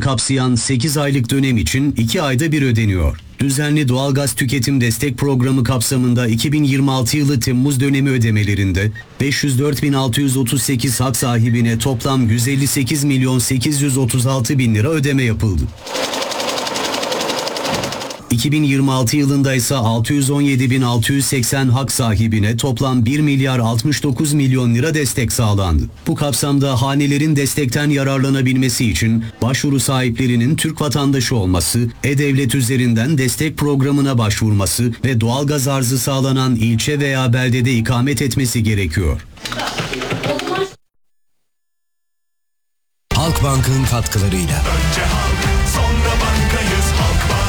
kapsayan 8 aylık dönem için 2 ayda bir ödeniyor. Düzenli doğalgaz tüketim destek programı kapsamında 2026 yılı Temmuz dönemi ödemelerinde 504.638 hak sahibine toplam 158.836.000 lira ödeme yapıldı. 2026 yılında ise 617.680 hak sahibine toplam 1 milyar 69 milyon lira destek sağlandı. Bu kapsamda hanelerin destekten yararlanabilmesi için başvuru sahiplerinin Türk vatandaşı olması, E-Devlet üzerinden destek programına başvurması ve doğalgaz arzı sağlanan ilçe veya beldede ikamet etmesi gerekiyor. Halkbank'ın katkılarıyla. Önce halk, sonra bankayız Halkbank.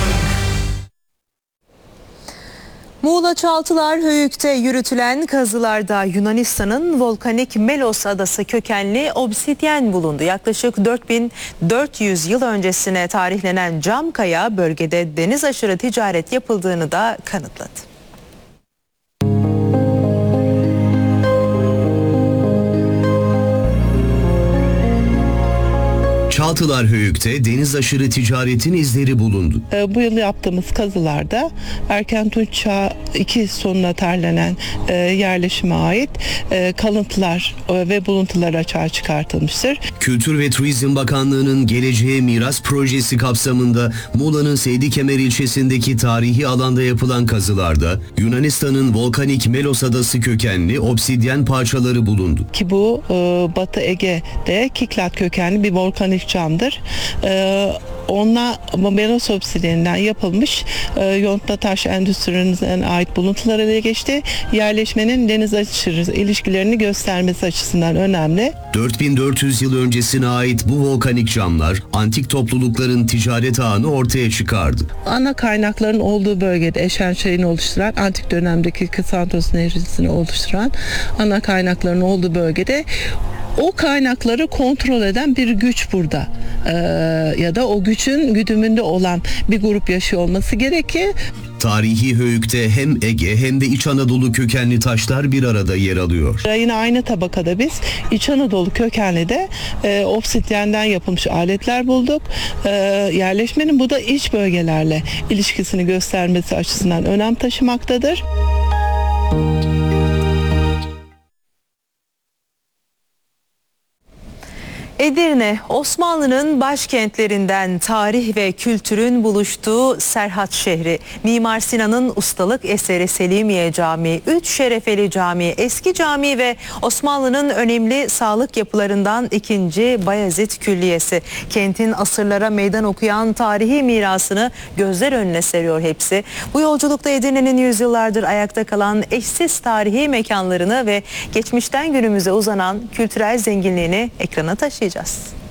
Muğla Çaltılar Höyük'te yürütülen kazılarda Yunanistan'ın volkanik Melos adası kökenli obsidyen bulundu. Yaklaşık 4400 yıl öncesine tarihlenen cam kaya bölgede deniz aşırı ticaret yapıldığını da kanıtladı. Çaltılar Höyük'te deniz aşırı ticaretin izleri bulundu. Bu yıl yaptığımız kazılarda Erken Tunç Çağı 2 sonuna tarihlenen yerleşime ait kalıntılar ve buluntular açığa çıkartılmıştır. Kültür ve Turizm Bakanlığı'nın Geleceğe Miras Projesi kapsamında Muğla'nın Seydikemer ilçesindeki tarihi alanda yapılan kazılarda Yunanistan'ın volkanik Melos adası kökenli obsidyen parçaları bulundu. Ki bu Batı Ege'de Kiklat kökenli bir volkanik camdır. Onunla Melos obsidyeninden yapılmış yontma taş endüstrisine ait buluntular ele geçti. Yerleşmenin deniz aşırı ilişkilerini göstermesi açısından önemli. 4400 yıl öncesine ait bu volkanik camlar antik toplulukların ticaret ağını ortaya çıkardı. Ana kaynakların olduğu bölgede Eşençay'ını oluşturan, antik dönemdeki Kısantos Nehri'ni oluşturan ana kaynakların olduğu bölgede o kaynakları kontrol eden bir güç burada ya da o gücün güdümünde olan bir grup yaşıyor olması gerekir. Tarihi Höyük'te hem Ege hem de İç Anadolu kökenli taşlar bir arada yer alıyor. Yine aynı tabakada biz İç Anadolu kökenli de obsidyenden yapılmış aletler bulduk. Yerleşmenin bu da iç bölgelerle ilişkisini göstermesi açısından önem taşımaktadır. Edirne, Osmanlı'nın başkentlerinden tarih ve kültürün buluştuğu Serhat şehri. Mimar Sinan'ın ustalık eseri Selimiye Camii, 3 şerefeli cami, eski cami ve Osmanlı'nın önemli sağlık yapılarından 2. Bayezid Külliyesi. Kentin asırlara meydan okuyan tarihi mirasını gözler önüne seriyor hepsi. Bu yolculukta Edirne'nin yüzyıllardır ayakta kalan eşsiz tarihi mekanlarını ve geçmişten günümüze uzanan kültürel zenginliğini ekrana taşıyacağız.